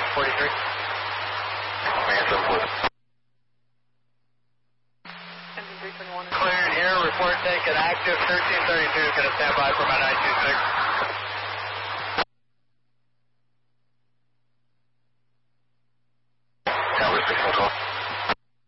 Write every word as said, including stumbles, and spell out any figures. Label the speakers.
Speaker 1: forty-three. Cleared here, report taken active, thirteen thirty-two is going to stand by for my nine two six.